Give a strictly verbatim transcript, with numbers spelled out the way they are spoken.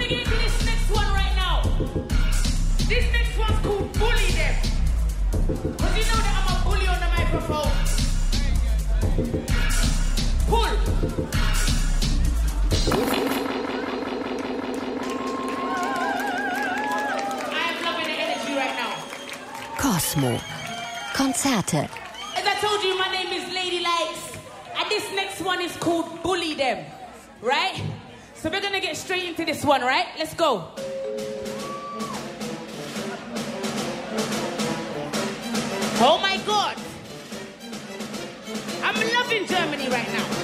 gonna get into this next one right now. This next one's called Bully Them. Cause you know that I'm a bully on the microphone. Pull. I am loving the energy right now. Cosmo. Konzerte. As I told you, my name is Lady Likes, and this next one is called Bully Them, right? So we're gonna get straight into this one, right? Let's go. Oh my God. I'm loving Germany right now.